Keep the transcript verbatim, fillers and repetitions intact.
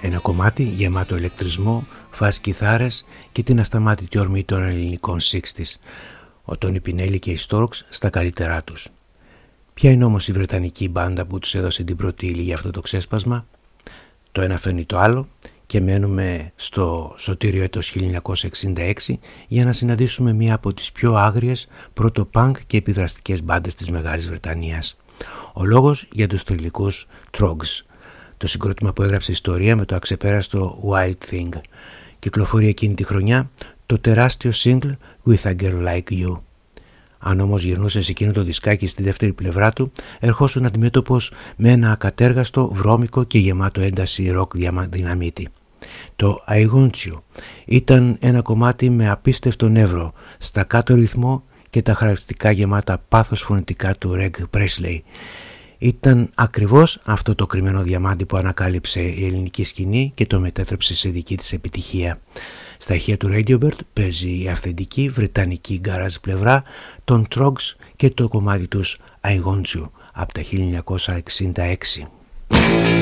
Ένα κομμάτι γεμάτο ηλεκτρισμό, φας κιθάρες και την ασταμάτητη ορμή των ελληνικών εξήντα. Ο Τόνι Πινέλη και οι Storks στα καλύτερά τους. Ποια είναι όμως η βρετανική μπάντα που τους έδωσε την πρώτη ύλη για αυτό το ξέσπασμα? Το ένα φέρνει το άλλο και μένουμε στο σωτήριο έτος χίλια εννιακόσια εξήντα έξι για να συναντήσουμε μία από τις πιο άγριες πρωτοπάνκ και επιδραστικές μπάντες της Μεγάλης Βρετανίας. Ο λόγος για τους θρυλικούς Troggs, το συγκρότημα που έγραψε ιστορία με το αξεπέραστο Wild Thing. Κυκλοφορεί εκείνη τη χρονιά το τεράστιο single With a Girl Like You. Αν όμως γυρνούσες εκείνο το δισκάκι στη δεύτερη πλευρά του, ερχόσουν αντιμέτωπος με ένα ακατέργαστο, βρώμικο και γεμάτο ένταση ροκ δυναμίτη. Το I Want You ήταν ένα κομμάτι με απίστευτο νεύρο, στακάτο ρυθμό και τα χαρακτηριστικά γεμάτα πάθος φωνητικά του Reg Presley. Ήταν ακριβώς αυτό το κρυμμένο διαμάντι που ανακάλυψε η ελληνική σκηνή και το μετέτρεψε σε δική της επιτυχία. Στα ηχεία του Radiobird παίζει η αυθεντική βρετανική γκαράζ πλευρά των Troggs και το κομμάτι τους I Want You από τα χίλια εννιακόσια εξήντα έξι.